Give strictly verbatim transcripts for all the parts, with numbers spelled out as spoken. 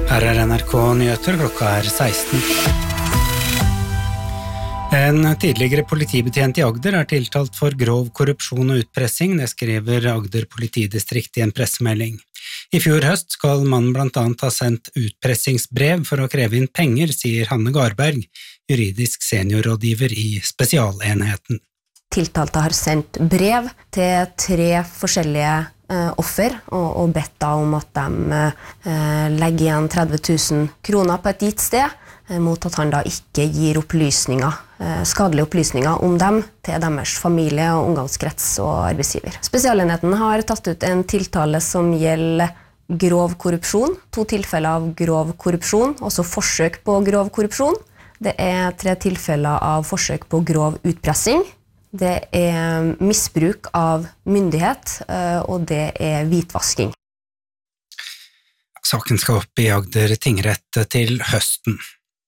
Her er N R K Nyheter, klokka er seksten. En tidligere politibetjent i Agder er tiltalt for grov korrupsjon og utpressing, det skriver Agder politidistrikt i en pressemelding. I fjor høst skal mannen blant annet ha sendt utpressingsbrev for å kreve inn penger, sier Hanne Garberg, juridisk seniorrådgiver i spesialenheten. Tiltalte har sendt brev til tre forskjellige eh, offer og, og bedt da om at de eh, legger igjen tretti tusen kroner på et gitt sted, eh, mot at han da ikke gir opplysninger, eh, skadelige opplysninger om dem til deres familie og omgangskrets og arbeidsgiver. Spesialenheten har tatt ut en tiltale som gjelder grov korrupsjon, to tilfeller av grov korrupsjon, også forsøk på grov korrupsjon. Det er tre tilfeller av forsøk på grov utpressing. Det er misbruk av myndighet, og det er hvitvasking. Saken skal opp i Agder tingrett til høsten.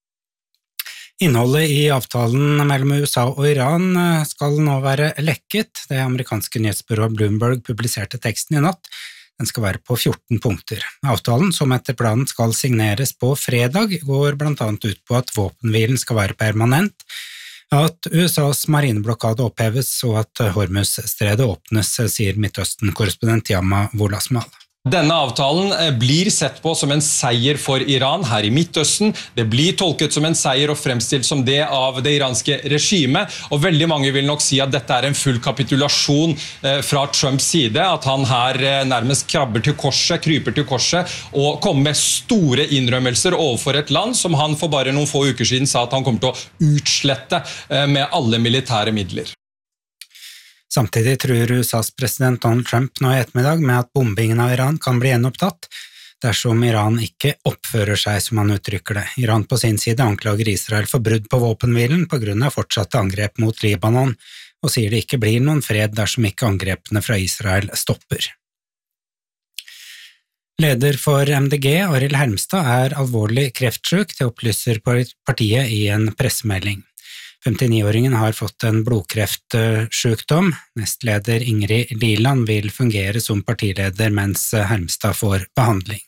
Innholdet i avtalen mellom U S A og Iran skal nå være lekket. Det amerikanske nyhetsbyrået Bloomberg publiserte teksten i natt. Den skal være på fjorten punkter. Avtalen, som etter planen skal signeres på fredag, går blant annet ut på at våpenhvilen skal være permanent, at U S A's marineblokade oppheves og at Hormuz-stredet åpnes, sier Midtøsten-korrespondent Yama Wolasmal. Denne avtalen blir sett på som en seier for Iran her i Midtøsten. Det blir tolket som en seier og fremstilt som det av det iranske regimet, og veldig mange vil nok si at dette er en full kapitulasjon fra Trumps side, at han her nærmest krabber til korset, kryper til korset, og kommer med store innrømmelser overfor et land som han for bare noen få uker siden sa at han kommer til å utslette med alle militære midler. Samtidig tror U S A's president Donald Trump nå i ettermiddag med at bombingen av Iran kan bli gjenopptatt, dersom Iran ikke oppfører seg som han uttrykker det. Iran på sin side anklager Israel for brudd på våpenhvilen på grunn av fortsatte angrep mot Libanon, og sier det ikke blir noen fred dersom ikke angrepene fra Israel stopper. Leder for M D G, Arild Hermstad, er alvorlig kreftsyk, det opplyser partiet i en pressemelding. femtini-åringen har fått en blodkreftsykdom. Nestleder Ingrid Liland vil fungere som partileder mens Hermstad får behandling.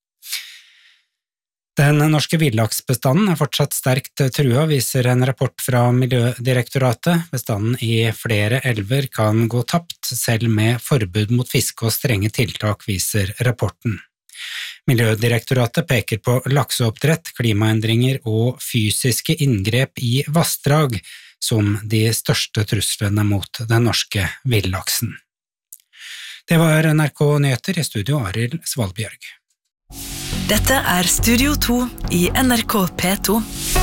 Den norske villaksbestanden er fortsatt sterkt trua, viser en rapport fra Miljødirektoratet. Bestanden i flere elver kan gå tapt, selv med forbud mot fiske og strenge tiltak, viser rapporten. Miljødirektoratet peker på lakseoppdrett, klimaendringer og fysiske inngrep i vassdrag som de største truslene mot den norske villaksen. Det var N R K Nyheter, i studio Arild Svalbjørg. Dette er Studio to i N R K P to.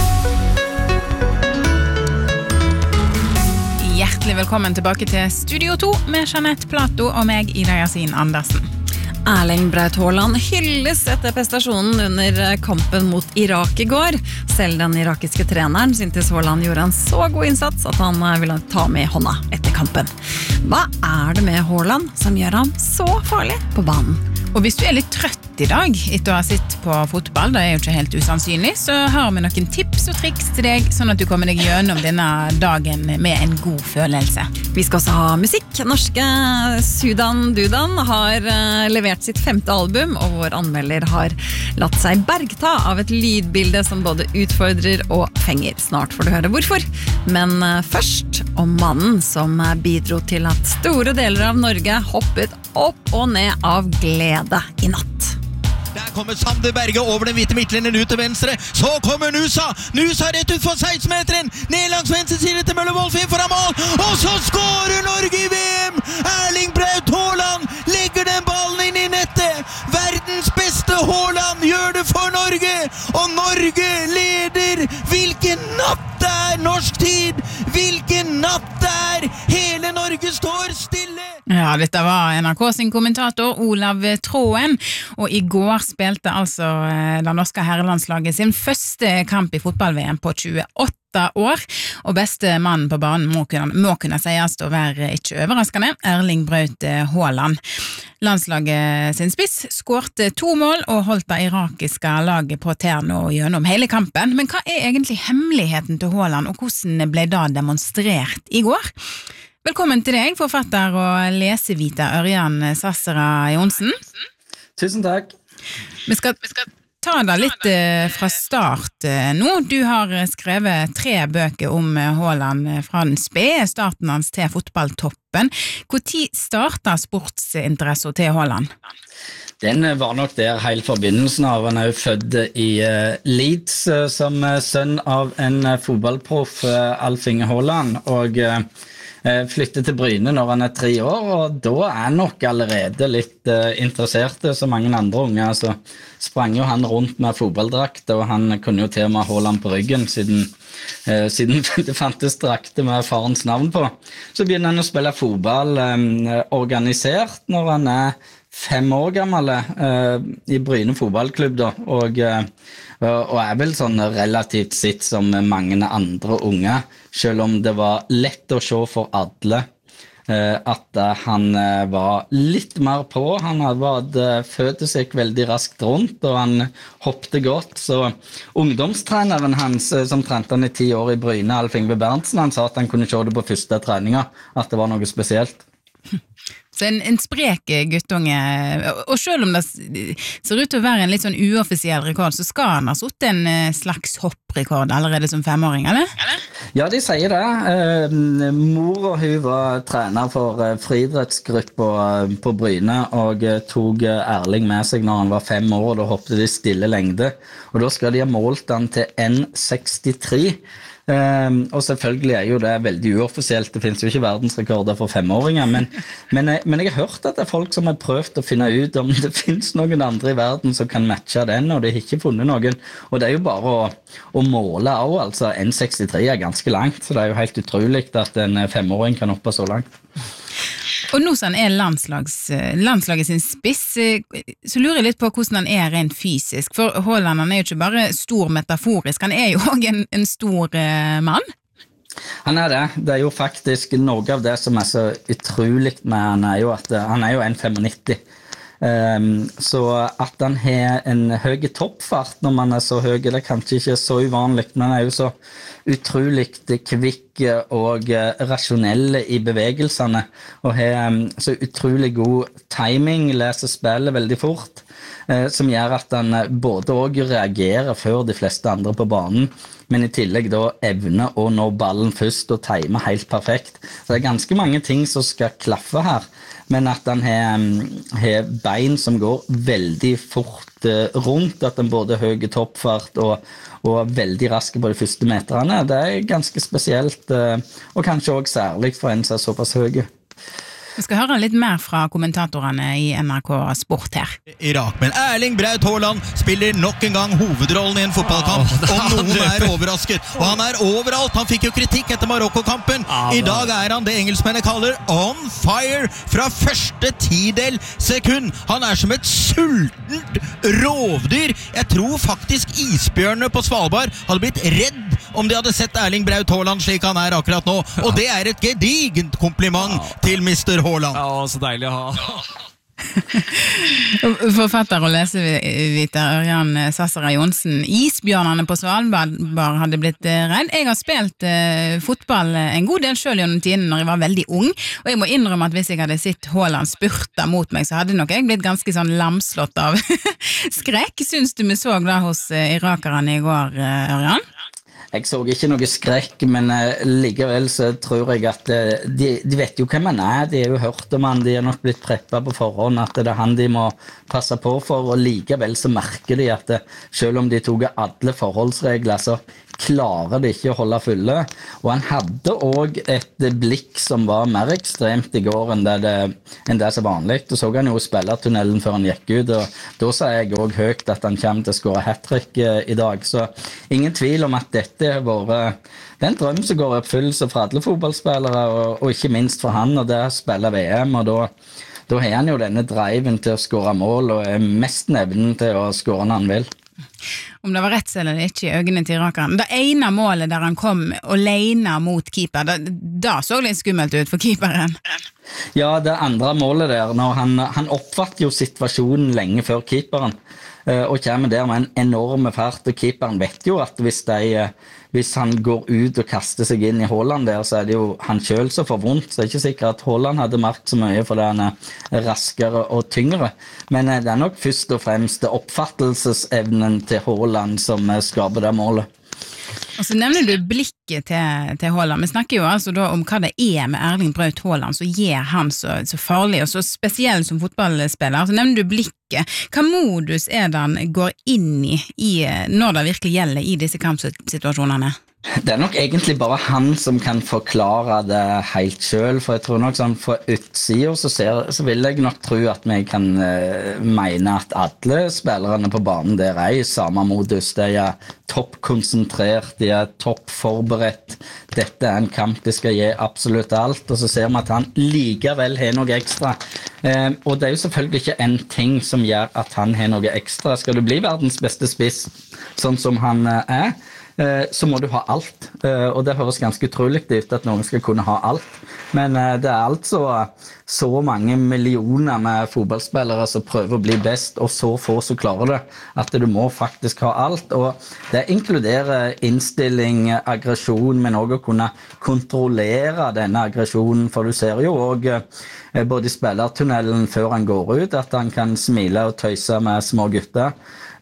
Hjertelig velkommen tilbake til Studio to med Jeanette Plato og meg, Ida Yasin Andersen. Erling Braut Haaland hylles etter prestasjonen under kampen mot Irak i går. Selv den irakiske treneren syntes Haaland gjorde en så god innsats at han ville ta med hånda etter kampen. Hva er det med Haaland som gjør ham så farlig på banen? Og hvis du er litt trøtt i dag etter å ha sitt på fotball, det er jo ikke helt usannsynlig, så har vi noen tips og triks til deg, sånn at du kommer deg gjennom denne dagen med en god følelse. Vi skal også ha musikk. Norske Sudan Dudan har levert sitt femte album, og vår anmelder har latt seg bergta av et lydbilde som både utfordrer og fenger. Snart får du høre hvorfor. Men først om mannen som bidro til at store deler av Norge hoppet opp og ned av glede i natt. Der kommer Sander Berge over den hvite midtlinjen ut til venstre. Så kommer Nusa. Nusa rett ut for seksten-meteren. Ned langs venstre side til Møller Wolfing foran mål. Og så skårer Norge i V M! Erling Braut Haaland legger den ballen inn i nettet. Verdens beste Haaland gjør det for Norge. Og Norge leder. Hvilken natt det er norsk tid. Hvilken natt det er. Hele Norge står stille. Ja, dette var N R K sin kommentator Olav Tråen, og i går spilte altså det norske herrelandslaget sin første kamp i fotball-V M på tjueåtte år, og beste mannen på banen må kunne, må kunne sies å være ikke overraskende, Erling Braut Haaland. Landslaget sin spiss skårte to mål og holdt det irakiske laget på tærne gjennom hele kampen, men hva er egentlig hemmeligheten til Haaland, og hvordan ble det demonstrert i går? Velkommen til deg, forfatter og lesevita Ørjan Sassera Johnsen. Tusen takk. Vi skal, vi skal ta det litt eh, fra start eh, nå. Du har skrevet tre bøker om eh, Haaland eh, fra den spede starten hans til fotballtoppen. Hvor tid startet sportsinteressen til Haaland? Den var nok der helt fra begynnelsen av. Han er jo født i uh, Leeds uh, som uh, sønn av en uh, fotballproff, uh, Alf Inge Haaland, og uh, flyttet til Bryne når han er tre år, og da er han nok allerede litt uh, interessert, som mange andre unge. Så sprang jo han rundt med fotballdrakt, og han kunne jo til og med Haaland på ryggen, siden, uh, siden det fantes drakter med farens navn på. Så begynner han å spille fotball um, organisert når han er fem år gammel uh, i Bryne fotballklubb da, og, uh, og er vel sånn relativt sitt som mange andre unge, selv om det var lett å se for alle uh, at uh, han uh, var litt mer på. Han hadde uh, født seg veldig raskt rundt, og han hoppte godt, så ungdomstreneren hans, uh, som trente han i ti år i Bryne, Alf Inge Berntsen, han sa at han kunne se det på første treninga, at det var noe spesielt. Så en, en sprek guttunge, og selv om det ser ut til å være en litt sånn uoffisiell rekord, så skal han ha satt en slags hopprekord allerede som femåring, eller? Ja, de sier det. Eh, mor og hun var trener for eh, friidrettsgruppa eh, på Bryne, og eh, tog Erling med seg når han var fem år, og da hoppet de stille lengde. Og da skal de ha målt han til en sekstitre. Um, og selvfølgelig er jo det veldig uoffisielt. Det finnes jo ikke verdensrekorder for femåringer, men, men, men jeg har hørt at det er folk som har prøvd å finne ut om det finnes noen andre i verden som kan matche den, og det har ikke funnet noen. Og det er jo bare å, å måle også, altså en sekstitre er ganske langt, så det er jo helt utrolig at en femåring kan hoppe så langt. Og nå som han er landslags, landslaget sin spiss, så lurer jeg litt på hvordan han er rent fysisk, for Haaland han er jo ikke bare stor metaforisk, han er jo også en, en stor eh, mann. Han er det. Det er jo faktisk noe av det som er så utrolig med han er jo at han er jo en komma femognitti. Um, så at han har en høy toppfart når man er så høy, det er kanskje ikke så uvanlig, men han er jo så utrolig kvikk og rasjonell i bevegelsene, og har um, så utrolig god timing, leser spillet veldig fort, uh, som gjør at han både også reagerer før de fleste andre på banen, men i tillegg da evner å nå ballen først og time helt perfekt. Så det er ganske mange ting som skal klaffe her, men at han har, har bein som går veldig fort rundt, at han både har høy toppfart og, og er veldig rask på de første meterne, det er ganske spesielt, og kanskje også særlig for en som er såpass høy. Vi skal høre litt mer fra kommentatorene i N R K Sport her. Irak, men Erling Braut Haaland spiller nok en gang hovedrollen i en fotballkamp, om noen er overrasket. Og han er overalt, han fikk jo kritikk etter Marokko-kampen. I dag er han det engelskmennene kaller on fire fra første tidel sekund. Han er som et sultent rovdyr. Jeg tror faktisk isbjørnene på Svalbard hadde blitt redd om de hadde sett Erling Braut Haaland slik han er akkurat nå. Og det er et gedigent kompliment til mister Haaland. Ja, så deilig å ha. Forfatter og leseviter Ørjan Sassara Jonsen. Isbjørnene på Svalbard hadde blitt redd. Jeg har spilt uh, fotball en god del selv gjennom tiden når jeg var veldig ung, og jeg må innrømme at hvis jeg hadde sett Haaland spurta mot meg, så hadde nok jeg blitt ganske sånn lamslått av skrekk. Syns du vi så da hos uh, irakerne i går, uh, Ørjan? Jeg så ikke noe skrekk, men uh, likevel så tror jeg at uh, de, de vet jo hvem han er, de har jo hørt om han, de har nok blitt preppet på forhånd at det er han de må passe på for, og likevel så merker de at uh, selv om de tog alle forholdsregler, så klarer de ikke å holde fulle, og han hadde også et blikk som var mer ekstremt i går enn det, det, enn det som vanlig. Du så han jo spillertunnelen før han gikk ut, og da sa jeg også høyt at han kommer til å skåre hat-trick i dag, så ingen tvil om at dette har vært den drøm som går i oppfyllelse for alle fotballspillere, og, og ikke minst for han, og det spiller V M, og da Da har han jo denne driven til å skåre mål, og er mest nevnen til å skåre når han vil. Om det var redsel eller ikke i øynene til irakeren. Det ene målet der han kom alene mot keeper, da, da så litt skummelt ut for keeperen. Ja, det andre målet der, når han, han oppfatter jo situasjonen lenge før keeperen, og kommer der med en enorme fart, og keeperen vet jo at hvis, de, hvis han går ut og kaster seg inn i Haaland der, så er det jo han selv som får vondt, så det er ikke sikkert at Haaland hadde merket så mye fordi han er raskere og tyngre, men det er nok først og fremst oppfattelsesevnen til Haaland som skaper det målet. Og så nevner du blikket til, til Haaland. Vi snakker jo altså da om hva det er med Erling Braut Haaland som gjør han så, så farlig og så spesiell som fotballspiller. Så nevner du blikket. Hva modus er det han går inn i, i når det virkelig gjelder i disse kampsituasjonene? Det er nok egentlig bare han som kan forklare det helt selv, for jeg tror nok sånn fra utsiden så, ser, så vil jeg nok tro at vi kan uh, mene at alle spillerne på banen der er i samme modus. De er toppkonsentrert, de er toppforberedt. Dette er en kamp de skal gi absolutt alt, og så ser vi at han likevel har noe ekstra. Uh, og det er jo selvfølgelig ikke en ting som gjør at han har noe ekstra. Skal du bli verdens beste spiss, sånn som han uh, er, så må du ha alt, og det høres ganske utrolig ut at noen skal kunne ha alt, men det er altså så mange millioner med fotballspillere som prøver å bli best, og så få som klarer det, at du må faktisk ha alt, og det inkluderer innstilling, aggresjon, men også å kunne kontrollere denne aggresjonen, for du ser jo også både i spillertunnelen før han går ut, at han kan smile og tøyse med små gutter,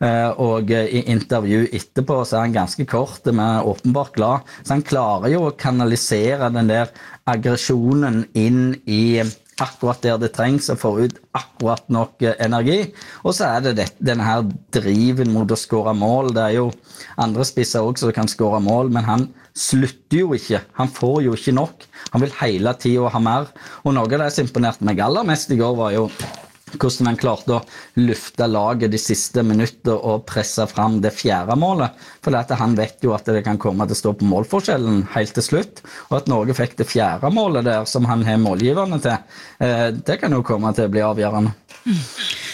og i intervju etterpå så er han ganske kort, men åpenbart glad, så han klarer jo å kanalisere den der aggresjonen inn i akkurat der det trengs, og få ut akkurat nok energi, og så er det, det denne her driven mot å skåre mål. Det er jo andre spisser også som kan skåre mål, men han slutter jo ikke, han får jo ikke nok, han vil hele tiden ha mer, og noe av det som imponerte meg aller mest i går var jo hvordan han klarte å lufte laget de siste minutter og presse fram det fjerde målet, for at han vet jo at det kan komme til å stå på målforskjellen helt til slutt, og at Norge fikk det fjerde målet der som han har målgiverne til, det kan jo komme til å bli avgjørende. Mm.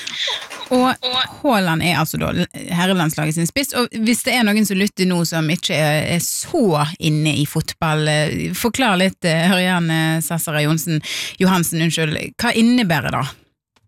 Og Haaland er altså da herrelandslaget sin spiss, og hvis det er noen som lytter nå som ikke er, er så inne i fotball, forklar litt, hør gjerne Sassara Johnsen, Johansen, unnskyld, hva innebærer da?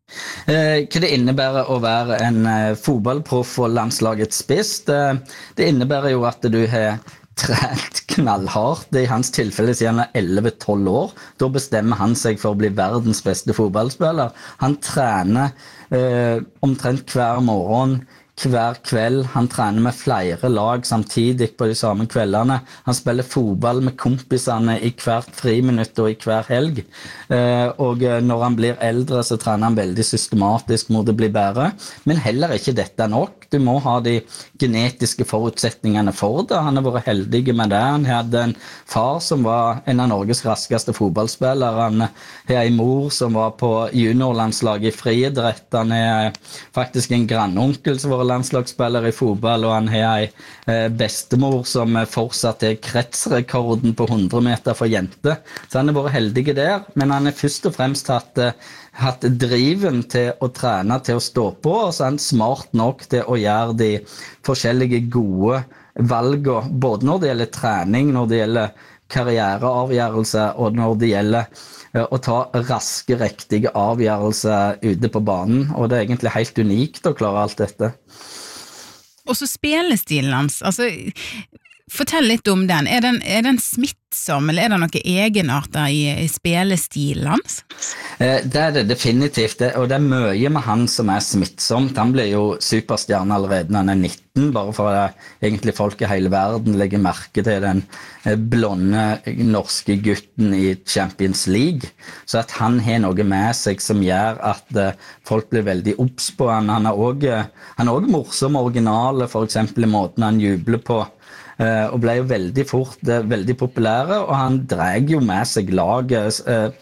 Eh, hva det innebærer å være en eh, fotballproff og landslagets spiss, det, det innebærer jo at du har trent knallhardt, i hans tilfelle siden han er elleve tolv år, da bestemmer han seg for å bli verdens beste fotballspiller. Han trener eh, omtrent hver morgen, hver kveld, han trener med flere lag samtidig på de samme kveldene, han spiller fotball med kompisene i hvert friminutt og i hver helg, eh, og når han blir eldre så trener han veldig systematisk mot å bli bedre, men heller ikke dette nok. Du må ha de genetiske forutsetningene for det. Han har vært heldig med det. Han hadde en far som var en av Norges raskeste fotballspillere. Han har en mor som var på juniorlandslaget i friidrett. Han er faktisk en grandonkel som var landslagsspiller i fotball, og han har en bestemor som fortsatt er kretsrekorden på hundre meter for jenter. Så han har vært heldig der, men han er først og fremst hatt hatt driven til å trene, til å stå på, og så er han smart nok til å gjøre de forskjellige gode valgene, både når det gjelder trening, når det gjelder karriereavgjørelser, og når det gjelder å ta raske, riktige avgjørelser ute på banen, og det er egentlig helt unikt å klare alt dette. Og så spillestilen hans, altså fortell litt om den. Er den, er den smittsom, eller er det noen egenarter i, i spillestilen hans? Eh, det er det definitivt, og det er mye med han som er smittsomt. Han ble jo superstjerne allerede når han er nitten, bare for at egentlig folk i hele verden legger merke til den blonde norske gutten i Champions League. Så at han har noe med seg som gjør at folk blir veldig obs på han. Han er også, han er også morsom og original, for eksempel i måten han jubler på, og ble jo veldig fort veldig populære, og han drar jo med seg laget.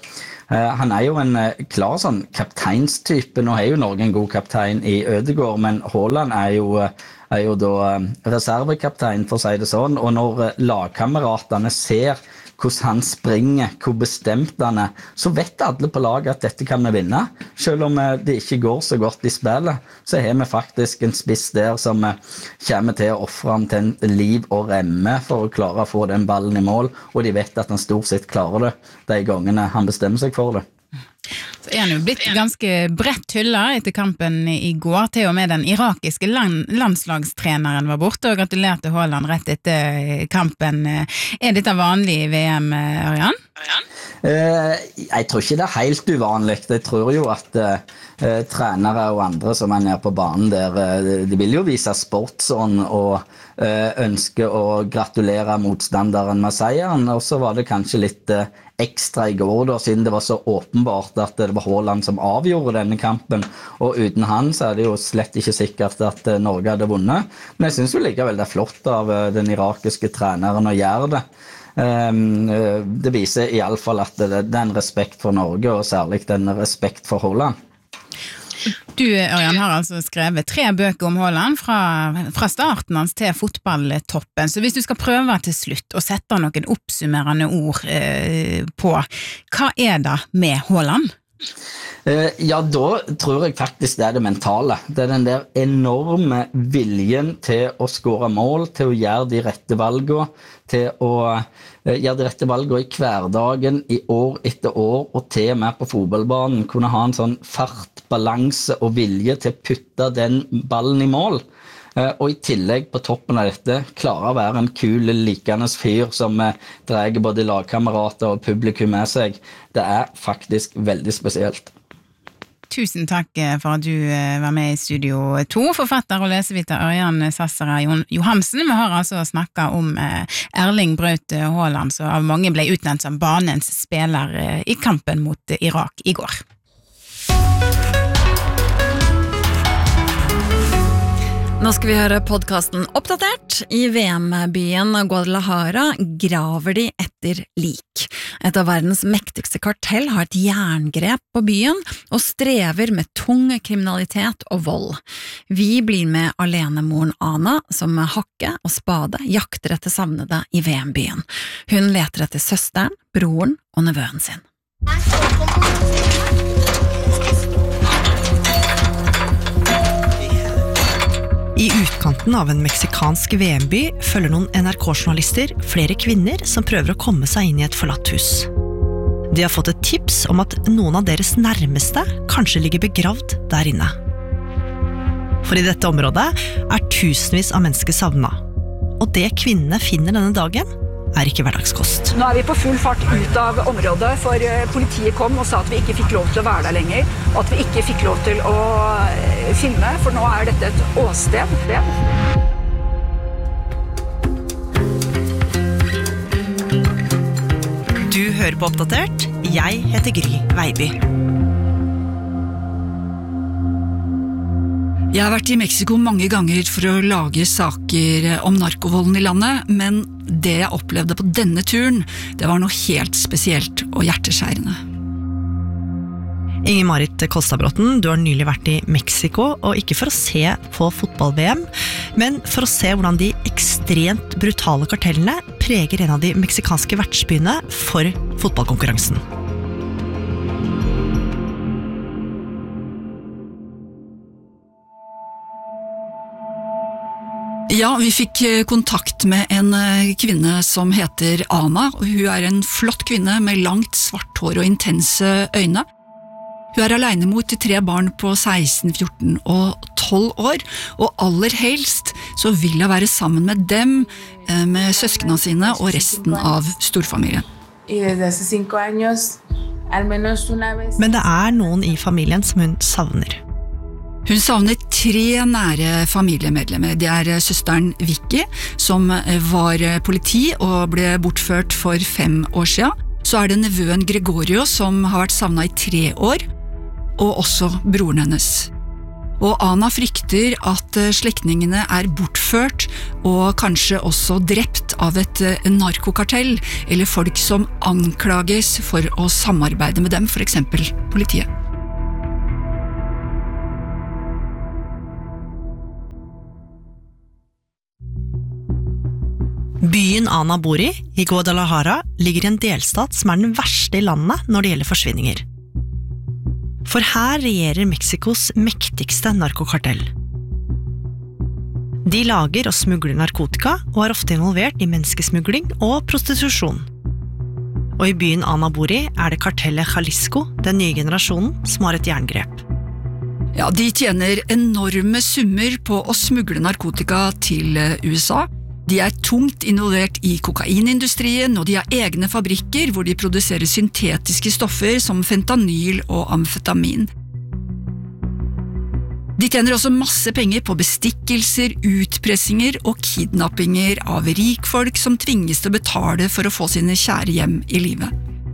Han er jo en klar sånn kapteinstype. Nå er jo Norge en god kaptein i Ødegaard, men Haaland er jo, er jo da reservekaptein, for å si det sånn, og når lagkameratene ser hvordan han springer, hvor bestemt han er, så vet alle på laget at dette kan vi vinne. Selv om det ikke går så godt i spillet, så har vi faktisk en spiss der som kommer til å offre ham til en liv og remme for å klare å få den ballen i mål, og de vet at han stort sett klarer det de gangene han bestemmer seg for det. Så er han jo blitt ganske bredt hyllet etter kampen i går, til og med den irakiske land, landslagstreneren var borte og gratulerte Haaland rett etter kampen. Er dette vanlig i V M, Ørjan? Eh, jeg tror ikke det er helt uvanlig. Jeg tror jo at eh, trenere og andre som er nede på banen der, de vil jo vise sportsånd og eh, ønske å gratulere motstanderen med seieren, og så var det kanskje litt eh, ekstra i går da, siden det var så åpenbart at det var Haaland som avgjorde denne kampen, og uten han så er det jo slett ikke sikkert at Norge hadde vunnet, men jeg synes jo likevel det er flott av den irakiske treneren å gjøre det. Det viser i alle fall at det er en respekt for Norge, og særlig en respekt for Haaland. Du, Ørjan, har altså skrevet tre bøker om Haaland fra, fra starten hans til fotballtoppen, så hvis du skal prøve til slutt å sette noen oppsummerende ord eh, på, hva er det med Haaland? Eh, ja, da tror jeg faktisk det er det mentale. Det er den der enorme viljen til å skåre mål, til å gjøre de rette valgene, til å eh, gjøre de rette valgene i hverdagen, i år etter år, og til og med på fotballbanen, kunne ha en sånn fart, balanse og vilje til å putte den ballen i mål. Eh, og i tillegg på toppen av dette, klare å være en kul, likende fyr som eh, dreier både lagkamerater og publikum med seg. Det er faktisk veldig spesielt. Tusen takk for at du var med i Studio to, forfatter og leseviter Ørjan Sassere Johansen. Vi har altså snakket om Erling Braut Haaland, som av mange ble utnevnt som banens spiller i kampen mot Irak i går. Nå skal vi høre podcasten Oppdatert. I V M-byen Guadalajara graver de etter lik. Et av verdens mektigste kartell har et jerngrep på byen og strever med tung kriminalitet og vold. Vi blir med alenemoren Ana, som med hakke og spade jakter etter savnede i V M-byen. Hun leter etter søsteren, broren og nevøen sin. I utkanten av en meksikansk V M-by følger noen N R K-journalister flere kvinner som prøver å komme seg inn i et forlatt hus. De har fått et tips om at noen av deres nærmeste kanskje ligger begravd der inne. For i dette området er tusenvis av mennesker savnet, og det kvinnene finner denne dagen er ikke hverdagskost. Nå er vi på full fart ut av området, for politiet kom og sa at vi ikke fikk lov til å være der lenger, og at vi ikke fikk lov til å filme, for nå er dette et åsted. Du hører på Oppdatert. Jeg heter Gry Veiby. Jeg har vært i Mexico mange ganger for å lage saker om narkovolden i landet, men det jeg opplevde på denne turen, det var noe helt spesielt og hjerteskjærende. Inger-Marit Kolstadbråten, du har nylig vært i Mexico, og ikke for å se på fotball-V M, men for å se hvordan de ekstremt brutale kartellene preger en av de meksikanske vertsbyene for fotballkonkurransen. Ja, vi fikk kontakt med en kvinne som heter Ana, og hun er en flott kvinne med langt svart hår og intense øyne. Hun er alenemor til tre barn på seksten, fjorten og tolv år, og aller helst så vil hun være sammen med dem, med søskene sine og resten av storfamilien. Men det er noen i familien som hun savner. Hun savner tre nære familiemedlemmer. Det er søsteren Vicky, som var politi og ble bortført for fem år siden. Så er det nevøen Gregorio, som har vært savnet i tre år, og også broren hennes. Og Ana frykter at slektningene er bortført og kanskje også drept av et narkokartell, eller folk som anklages for å samarbeide med dem, for eksempel politiet. Byen Ana bor i, i Guadalajara, ligger i en delstat som er den verste i landet når det gjelder forsvinninger. For her regjerer Mexikos mektigste narkokartell. De lager og smugler narkotika og er ofte involvert i menneskesmugling og prostitusjon. Og i byen Ana bor i er det kartellet Jalisco, den nye generasjonen, som har et jerngrep. Ja, de tjener enorme summer på å smugle narkotika til U S A. De er tungt involvert i kokainindustrien, og de har egne fabrikker hvor de produserer syntetiske stoffer som fentanyl og amfetamin. De tjener også masse penger på bestikkelser, utpressinger og kidnappinger av rikfolk som tvinges til å betale for å få sine kjære hjem i livet.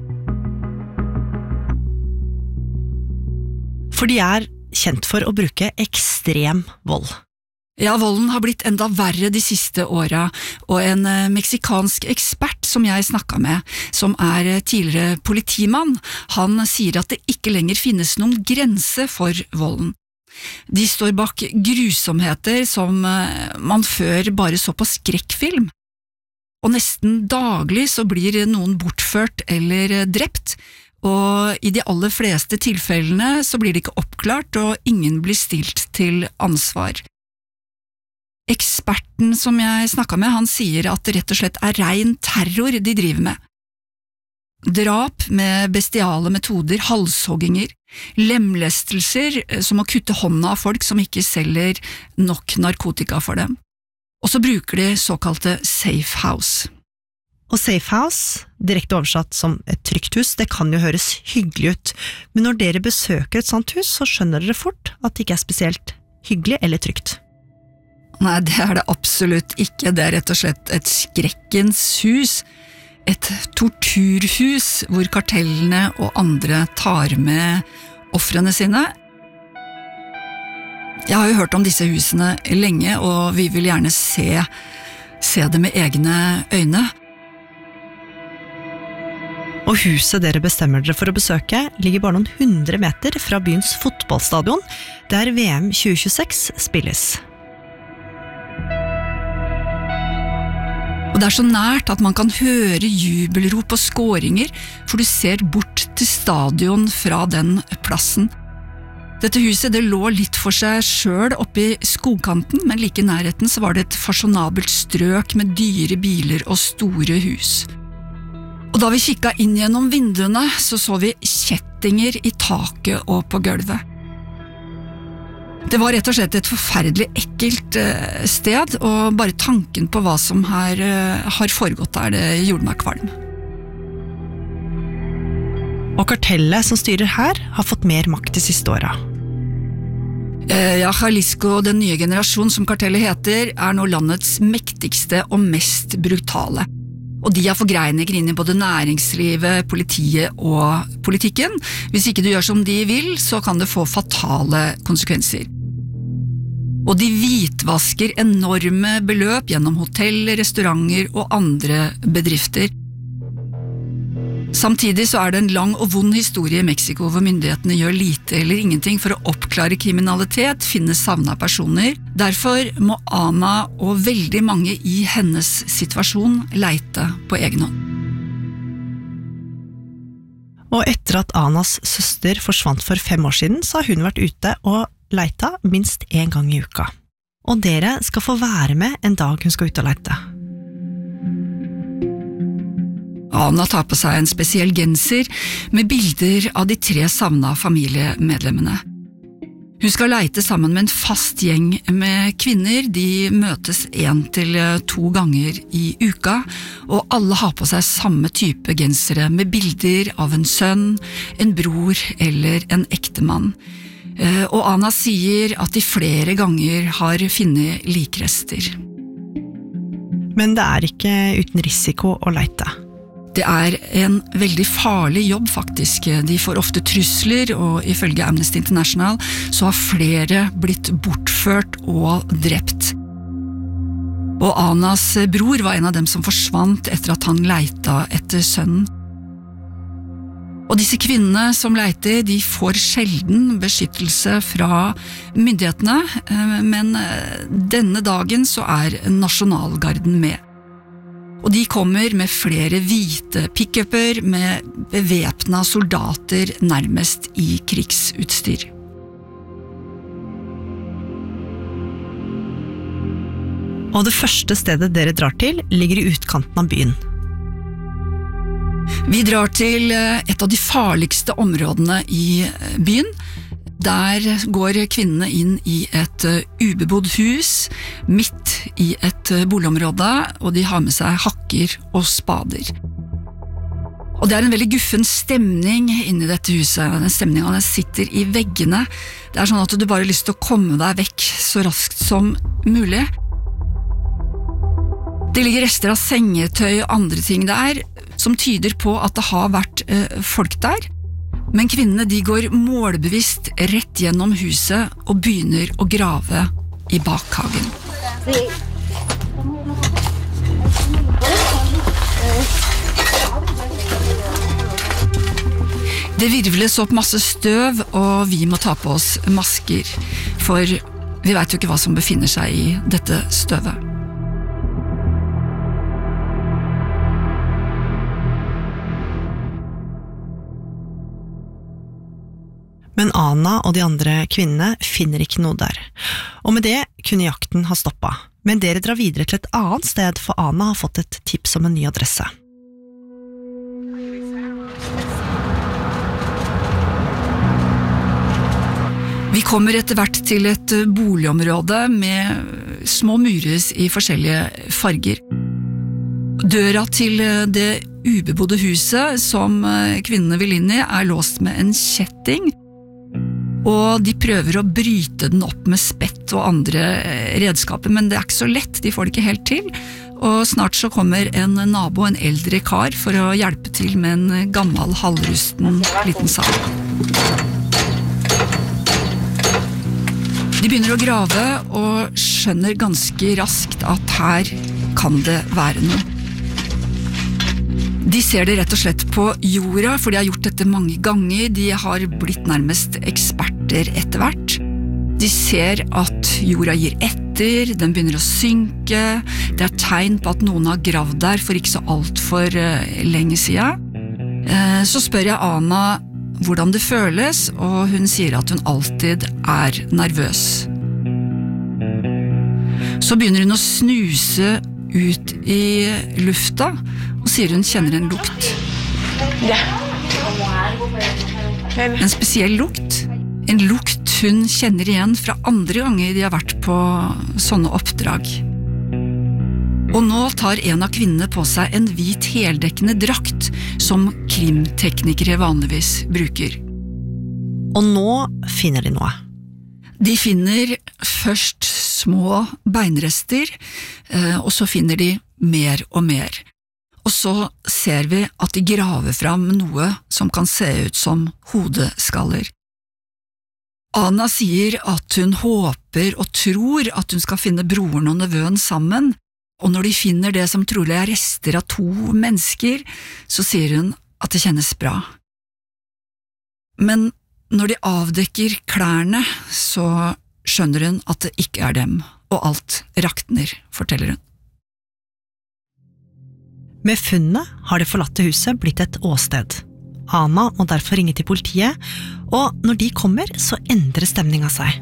For de er kjent for å bruke ekstrem vold. Ja, volden har blitt enda verre de siste åra, og en eh, meksikansk ekspert som jeg snakket med, som er eh, tidligere politimann, han sier at det ikke lenger finnes noen grense for volden. De står bak grusomheter som eh, man før bare så på skrekkfilm. Og nesten daglig så blir noen bortført eller eh, drept, og i de aller fleste tilfellene så blir det ikke oppklart, og ingen blir stilt til ansvar. Eksperten som jeg snakket med, han sier at det rett og slett er ren terror de driver med. Drap med bestiale metoder, halshogginger, lemlestelser som å kutte hånda av folk som ikke selger nok narkotika for dem. Og så bruker de såkalte safe house. Og safe house, direkte oversatt som et trygt hus, det kan jo høres hyggelig ut, men når dere besøker et sånt hus, så skjønner dere fort at det ikke er spesielt hyggelig eller trygt. Nei, det er det absolutt ikke. Det er rett og slett et skrekkens hus. Et torturhus hvor kartellene og andre tar med ofrene sine. Jeg har jo hørt om disse husene lenge, og vi vil gjerne se, se det med egne øyne. Og huset dere bestemmer dere for å besøke ligger bare noen hundre meter fra byens fotballstadion, der V M tjue tjueseks spilles. Og det er så nært at man kan høre jubelrop og skåringer, for du ser bort til stadion fra den plassen. Dette huset det lå litt for seg selv oppe i skogkanten, men like i nærheten så var det et fasjonabelt strøk med dyre biler og store hus. Og da vi kikket inn gjennom vinduene, så så vi kjettinger i taket og på gulvet. Det var rett og slett et forferdelig ekkelt sted, og bare tanken på hva som her har foregått der, det gjorde meg kvalm. Og kartellet som styrer her har fått mer makt de siste åra. Ja, Jalisco, den nye generasjon som kartellet heter, er nå landets mektigste og mest brutale. Og de har forgreininger inn i både næringslivet, politiet og politikken. Hvis ikke du gjør som de vil, så kan det få fatale konsekvenser. Og de hvitvasker enorme beløp gjennom hotell, restauranter og andre bedrifter. Samtidig så er det en lang og vond historie i Mexico hvor myndighetene gjør lite eller ingenting for å oppklare kriminalitet, finne savna personer. Derfor må Ana og veldig mange i hennes situasjon leite på egen hånd. Og etter at Anas søster forsvant for fem år siden, så har hun vært ute og leita minst en gang i uka. Og dere skal få være med en dag hun skal ut og leite. Ana tar på seg en spesiell genser med bilder av de tre savna familiemedlemmene. Hun skal leite sammen med en fast gjeng med kvinner. De møtes en til to ganger i uka, og alle har på seg samme type gensere med bilder av en sønn, en bror eller en ektemann. Og Ana sier at de flere ganger har funnet likrester. Men det er ikke uten risiko å leite. Det er en veldig farlig jobb faktisk. De får ofte trusler, og ifølge Amnesty International så har flere blitt bortført og drept. Og Anas bror var en av dem som forsvant etter at han leita etter sønnen. Og disse kvinnene som leiter, de får sjelden beskyttelse fra myndighetene, men denne dagen så er Nasjonalgarden med. Og de kommer med flere hvite pick-upper med bevæpna soldater nærmest i krigsutstyr. Og det første stedet dere drar til ligger i utkanten av byen. Vi drar til et av de farligste områdene i byen. Der går kvinnene inn i et ubebodd hus, midt i et boligområde, og de har med seg hakker og spader. Og det er en veldig guffen stemning inne i dette huset. Den stemningen den sitter i veggene. Det er sånn at du bare har lyst til å komme deg vekk så raskt som mulig. Det ligger rester av sengetøy og andre ting der, som tyder på at det har vært eh, folk der. Men kvinnene de går målbevisst rett gjennom huset og begynner å grave i bakhagen. Det virvles opp masse støv, og vi må ta på oss masker, for vi vet jo ikke hva som befinner seg i dette støvet. Men Ana og de andre kvinnene finner ikke noe der. Og med det kunne jakten ha stoppet. Men dere drar videre til et annet sted, for Ana har fått et tips om en ny adresse. Vi kommer etter hvert til et boligområde med små murer i forskjellige farger. Døra til det ubebodde huset som kvinnene vil inn i er låst med en kjetting, og de prøver å bryte den opp med spett og andre redskaper, men det er ikke så lett, de får det ikke helt til, og snart så kommer en nabo, en eldre kar, for å hjelpe til med en gammel, halvrusten liten sal. De begynner å grave og skjønner ganske raskt at her kan det være noe. De ser det rett og slett på jorda, for de har gjort dette mange ganger. De har blitt nærmest eksperter etter hvert. De ser at jorda gir etter, den begynner å synke. Det er tegn på at noen har gravd der for ikke så alt for lenge siden. Så spør jeg Ana hvordan det føles, og hun sier at hun alltid er nervøs. Så begynner hun å snuse ut i lufta, og sier hun kjenner en lukt. En spesiell lukt. En lukt hun kjenner igjen fra andre ganger de har vært på sånne oppdrag. Og nå tar en av kvinnene på seg en hvit heldekkende drakt som krimteknikere vanligvis bruker. Og nå finner de noe. De finner først små beinrester, og så finner de mer og mer. Og så ser vi at de graver fram noe som kan se ut som hodeskaller. Ana sier at hun håper og tror at hun skal finne broren og nevøen sammen, og når de finner det som trolig er rester av to mennesker, så sier hun at det kjennes bra. Men når de avdekker klærne, så skjønner hun at det ikke er dem, og alt rakner, forteller hun. Med funnet har det forlatte huset blitt et åsted. Ana må derfor ringe til politiet, og når de kommer, så endrer stemningen seg.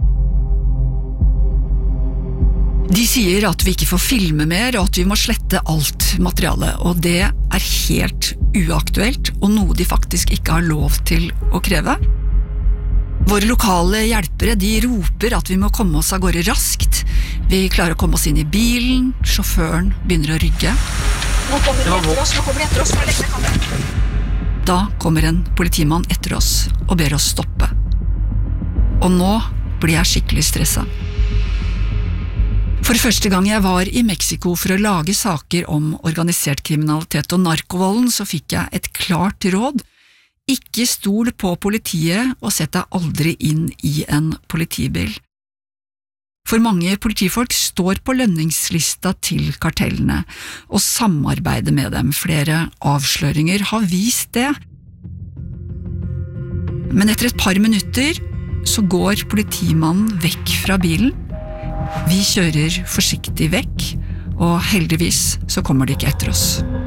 De sier at vi ikke får filme mer, og at vi må slette alt materiale, og det er helt uaktuelt, og noe de faktisk ikke har lov til å kreve. Våre lokale hjelpere, de roper at vi må komme oss av gårde raskt. Vi klarer å komme oss inn i bilen, sjåføren begynner å rygge. Nå kommer de etter oss, nå kommer de etter oss, nå legger jeg kamera. Da kommer en politimann etter oss og ber oss stoppe. Og nå blir jeg skikkelig stresset. For første gang jeg var i Mexico for å lage saker om organisert kriminalitet og narkovolden, så fikk jeg et klart råd. Ikke stol på politiet og sett deg aldri inn i en politibil. For mange politifolk står på lønningslista til kartellene, og samarbeider med dem. Flere avsløringer har vist det. Men etter et par minutter så går politimannen vekk fra bilen. Vi kjører forsiktig vekk, og heldigvis så kommer de ikke etter oss.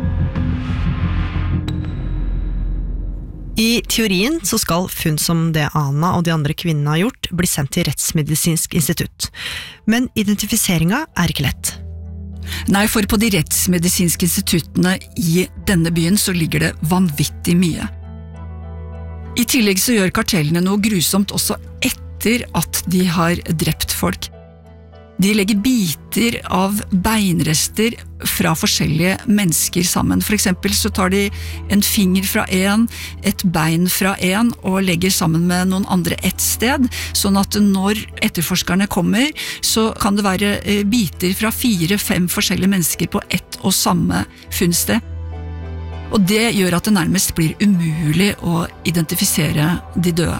I teorien så skal funn som det Ana og de andre kvinnene har gjort bli sendt til Rettsmedisinsk institutt. Men identifiseringa er ikke lett. Nei, for på de rettsmedisinske instituttene i denne byen så ligger det vanvittig mye. I tillegg så gjør kartellene noe grusomt også etter at de har drept folk. De legger biter av beinrester fra forskjellige mennesker sammen. For eksempel så tar de en finger fra en, et bein fra en, og legger sammen med noen andre et sted, sånn at når etterforskerne kommer, så kan det være biter fra fire-fem forskjellige mennesker på ett og samme funnsted. Og det gjør at det nærmest blir umulig å identifisere de døde.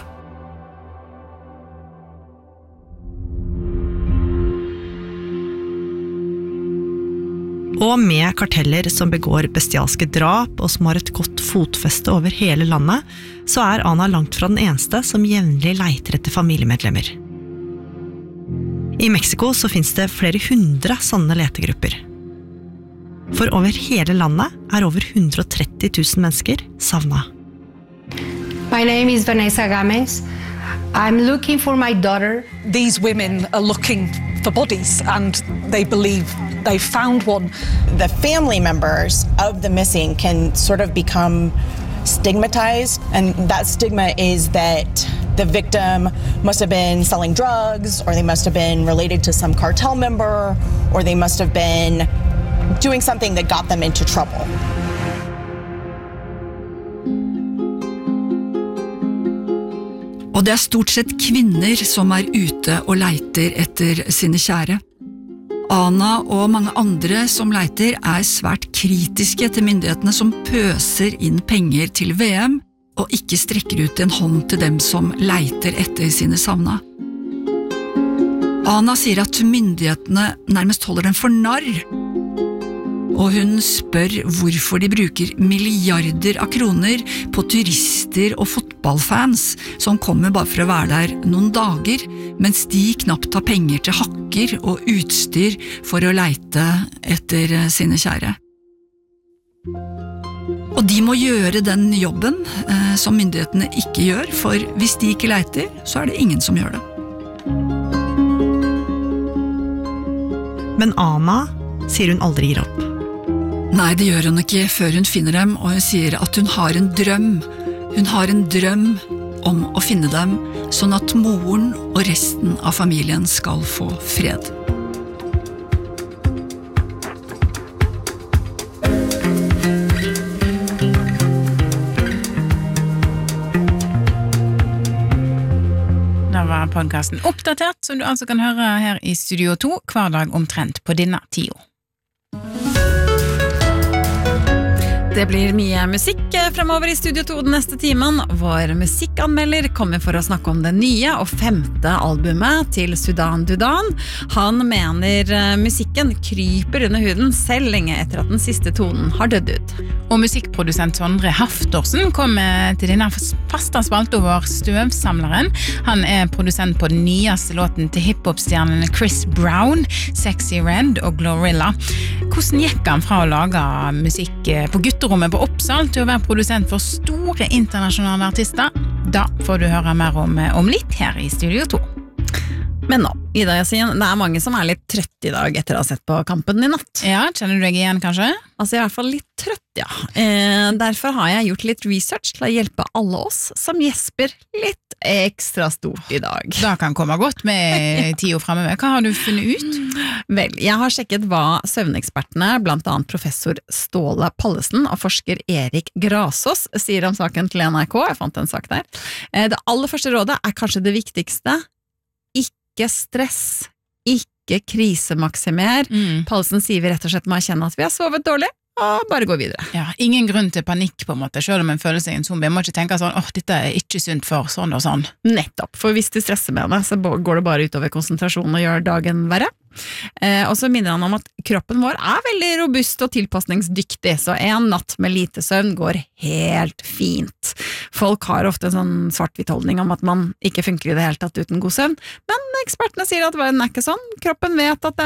Og med karteller som begår bestialske drap og som har et godt fotfeste over hele landet, så er Ana langt fra den eneste som jevnlig leiter etter familiemedlemmer. I Mexico så finnes det flere hundre sånne letegrupper. For over hele landet er over one hundred thirty thousand mennesker savnet. My name is Vanessa Gomez. I'm looking for my daughter. These women are looking for bodies and they believe they found one. The family members of the missing can sort of become stigmatized, and that stigma is that the victim must have been selling drugs, or they must have been related to some cartel member, or they must have been doing something that got them into trouble. Og det er stort sett kvinner som er ute og leiter etter sine kjære. Ana og mange andre som leiter er svært kritiske til myndighetene som pøser inn penger til V M og ikke strekker ut en hånd til dem som leiter etter sine savna. Ana sier at myndighetene nærmest holder dem for narr, og hun spør hvorfor de bruker milliarder av kroner på turister og fotballfans som kommer bare for å være der noen dager, mens de knapt har penger til hakker og utstyr for å leite etter sine kjære. Og de må gjøre den jobben eh, som myndighetene ikke gjør, for hvis de ikke leiter, så er det ingen som gjør det. Men Ana sier hun aldri gir opp. Nei, det gjør hun ikke før hun finner dem, og hun sier at hun har en drøm. Hun har en drøm om å finne dem, sånn at moren og resten av familien skal få fred. Da var podcasten oppdatert, som du altså kan høre her i Studio to hver dag omtrent på denne tida. Det blir mye musikk fremover i Studio to den neste timen. Vår musikkanmelder kommer for å snakke om det nye og femte albumet til Sudan Dudan. Han mener musikken kryper under huden selv lenge etter at den siste tonen har dødd ut. Og musikkprodusent Sondre Haftorsen kommer til denne faste spalte over Støvsamleren. Han er produsent på den nyeste låten til hiphop-stjernene Chris Brown, Sexy Red og Glorilla. Hvordan gikk han fra å lage musikk på gutterommet på Oppsal til å være produsent for store internasjonale artister? Da får du høre mer om, om litt her i Studio to. Men nå, Ida Yasin, det er mange som er litt trøtt i dag etter å ha sett på kampen i natt. Ja, kjenner du deg igjen kanskje? Altså, jeg er i hvert fall litt trøtt, ja. Eh, derfor har jeg gjort litt research til å hjelpe alle oss som gjesper litt ekstra stort i dag. Da kan komme godt med tida fremover. Hva har du funnet ut? Vel, jeg har sjekket hva søvnekspertene, blant annet professor Ståle Pallesen og forsker Erik Grasås, sier om saken til N R K. Jeg fant en sak der. Eh, det aller første rådet er kanskje det viktigste. Ikke stress, ikke krisemaksimer. Mm. Pallesen sier vi rett og slett må erkjenne at vi har sovet dårlig, og bare gå videre. Ja, ingen grunn til panikk på en måte, selv om en føler seg en zombie. Jeg må ikke tenke sånn, åh, dette er ikke sunt for sånn og sånn. Nettopp, for hvis du stresser med det, så går det bare utover konsentrasjonen og gjør dagen verre. Eh, og så minner han om at kroppen vår er veldig robust og tilpasningsdyktig, så en natt med lite søvn går helt fint. Folk har ofte en sånn svart-hvitt-holdning om at man ikke funker i det hele tatt uten god søvn, men ekspertene sier at verden er ikke sånn. Kroppen vet at det